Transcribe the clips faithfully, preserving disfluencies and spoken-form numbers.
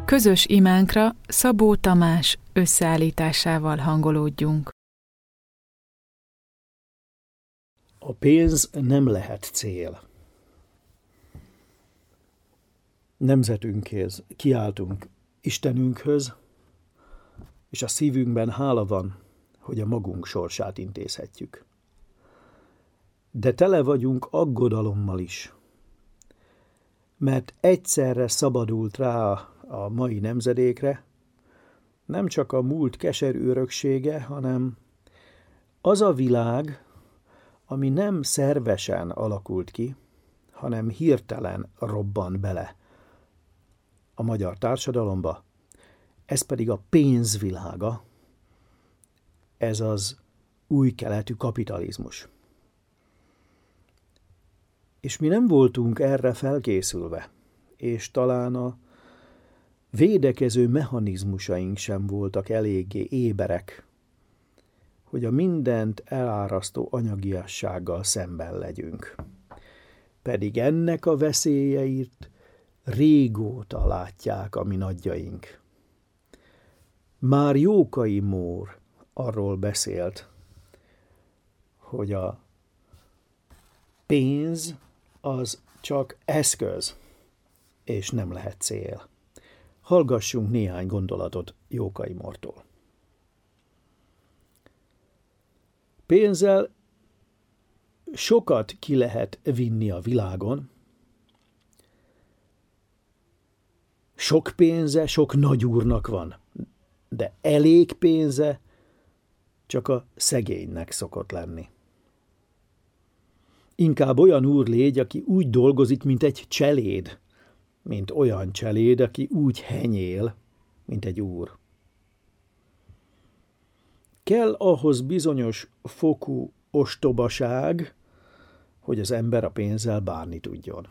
Közös imánkra Szabó Tamás összeállításával hangolódjunk. A pénz nem lehet cél. Nemzetünkhez kiáltunk Istenünkhöz, és a szívünkben hála van, hogy a magunk sorsát intézhetjük. De tele vagyunk aggodalommal is, mert egyszerre szabadult rá a mai nemzedékre nem csak a múlt keserű öröksége, hanem az a világ, ami nem szervesen alakult ki, hanem hirtelen robban bele a magyar társadalomba, ez pedig a pénzvilága, ez az új keletű kapitalizmus. És mi nem voltunk erre felkészülve, és talán a védekező mechanizmusaink sem voltak eléggé éberek, hogy a mindent elárasztó anyagiassággal szemben legyünk. Pedig ennek a veszélyeit régóta látják a mi nagyjaink. Már Jókai Mór arról beszélt, hogy a pénz az csak eszköz, és nem lehet cél. Hallgassunk néhány gondolatot Jókai Mórtól. Pénzzel sokat ki lehet vinni a világon. Sok pénze sok nagyúrnak van, de elég pénze csak a szegénynek szokott lenni. Inkább olyan úr légy, aki úgy dolgozik, mint egy cseléd, mint olyan cseléd, aki úgy henyél, mint egy úr. Kell ahhoz bizonyos fokú ostobaság, hogy az ember a pénzzel bánni tudjon.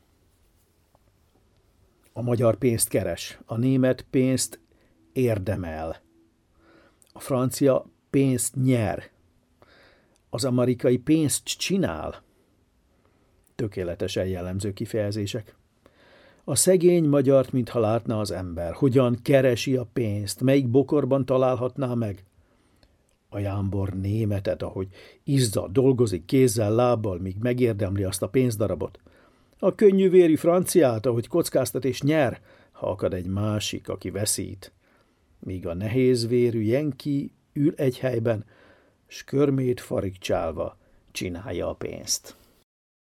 A magyar pénzt keres, a német pénzt érdemel, a francia pénzt nyer, az amerikai pénzt csinál. Tökéletesen jellemző kifejezések. A szegény magyart, mintha látna az ember, hogyan keresi a pénzt, melyik bokorban találhatná meg. A jámbor németet, ahogy izzad, dolgozik kézzel, lábbal, míg megérdemli azt a pénzdarabot. A könnyűvérű franciát, ahogy kockáztat és nyer, ha akad egy másik, aki veszít. Míg a nehézvérű jenki ül egy helyben, s körmét farigcsálva csinálja a pénzt.